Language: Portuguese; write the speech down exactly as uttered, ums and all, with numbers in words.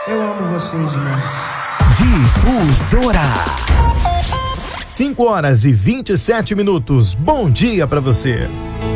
Eu amo vocês demais. Difusora. cinco horas e vinte e sete minutos. Bom dia pra você.